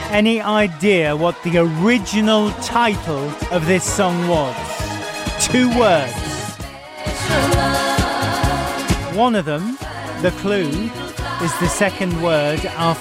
any idea what the original title of this song was? 2 words. One of them, the clue, is the second word after